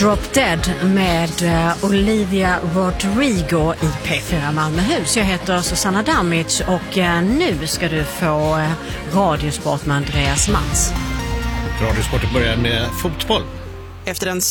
Drop Dead med Olivia Rodrigo i P4 Malmöhus. Jag heter Susanna Damic och nu ska du få Radiosport med Andreas Mats. Radiosporten börjar med fotboll. Efter en